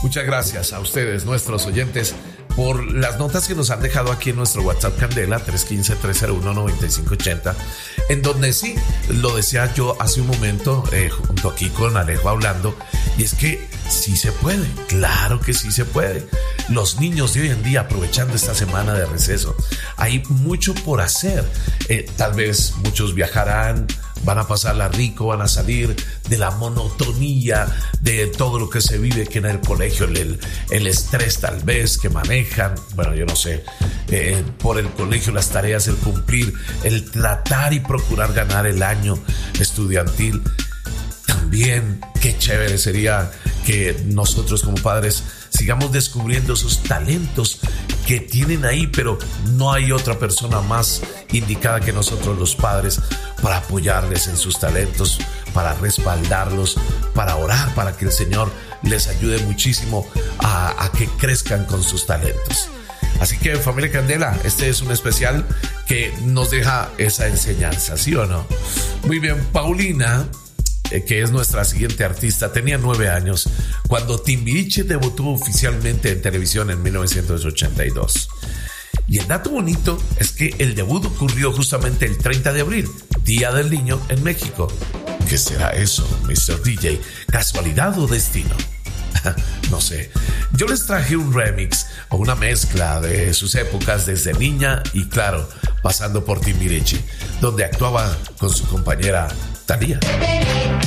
Muchas gracias a ustedes, nuestros oyentes, por las notas que nos han dejado aquí en nuestro WhatsApp Candela 315-301-9580, en donde sí, lo decía yo hace un momento, junto aquí con Alejo hablando, y es que sí se puede, claro que sí se puede. Los niños de hoy en día, aprovechando esta semana de receso, hay mucho por hacer. Tal vez muchos viajarán, van a pasarla rico, van a salir de la monotonía de todo lo que se vive que en el colegio, el estrés tal vez que manejan, bueno, yo no sé, por el colegio, las tareas, el cumplir, el tratar y procurar ganar el año estudiantil. También qué chévere sería que nosotros como padres sigamos descubriendo esos talentos que tienen ahí, pero no hay otra persona más indicada que nosotros los padres para apoyarles en sus talentos, para respaldarlos, para orar, para que el Señor les ayude muchísimo a que crezcan con sus talentos. Así que, familia Candela, este es un especial que nos deja esa enseñanza, ¿sí o no? Muy bien, Paulina, que es nuestra siguiente artista, tenía 9 años cuando Timbiriche debutó oficialmente en televisión en 1982. Y el dato bonito es que el debut ocurrió justamente el 30 de abril, Día del Niño en México. ¿Qué será eso, Mr. DJ? ¿Casualidad o destino? No sé. Yo les traje un remix o una mezcla de sus épocas desde niña y, claro, pasando por Timbiriche, donde actuaba con su compañera Thalía.